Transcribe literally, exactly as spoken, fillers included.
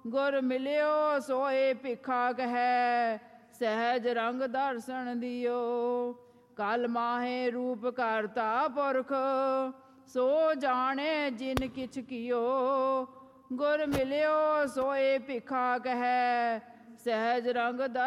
ਗੁਰ ਮਿਲਿਓ ਸੋਏ ਭਿਖਾ ਕਹੈ, ਸਹਿਜ ਰੰਗ ਦਰਸ਼ਨ ਦਿਓ। ਕਲ ਮਾਹੇ ਰੂਪ ਕਰਤਾ ਪੁਰਖ, ਸੋ ਜਾਣੇ ਜਿਨ ਕਿਛ ਕੀਓ। ਗੁਰ ਮਿਲਿਓ ਸੋਏ ਭਿਖਾ ਕਹੈ, ਸਹਿਜ ਰੰਗ